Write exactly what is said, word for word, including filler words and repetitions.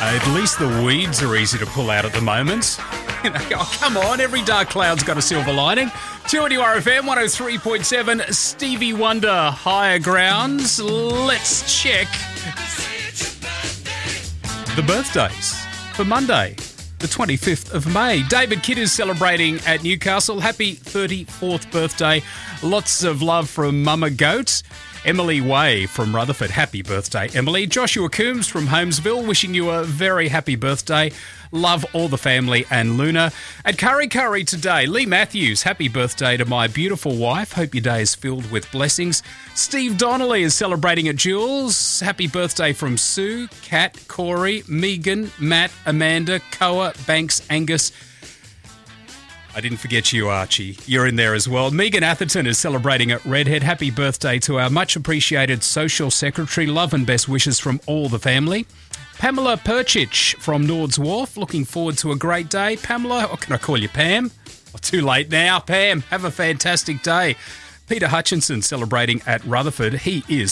At least the weeds are easy to pull out at the moment. You know, oh, come on, every dark cloud's got a silver lining. two N U R F M one oh three point seven, Stevie Wonder, Higher Grounds. Let's check the birthdays for Monday, the twenty-fifth of May. David Kidd is celebrating at Newcastle. Happy thirty-fourth birthday. Lots of love from Mama Goat. Emily Way from Rutherford. Happy birthday, Emily. Joshua Coombs from Holmesville, wishing you a very happy birthday. Love all the family and Luna. At Curry Curry today, Lee Matthews, happy birthday to my beautiful wife. Hope your day is filled with blessings. Steve Donnelly is celebrating at Jules. Happy birthday from Sue, Kat, Corey, Megan, Matt, Amanda, Koa, Banks, Angus. I didn't forget you, Archie. You're in there as well. Megan Atherton is celebrating at Redhead. Happy birthday to our much appreciated social secretary. Love and best wishes from all the family. Pamela Perchich from Nords Wharf. Looking forward to a great day. Pamela, or can I call you Pam? Oh, too late now. Pam, have a fantastic day. Peter Hutchinson celebrating at Rutherford. He is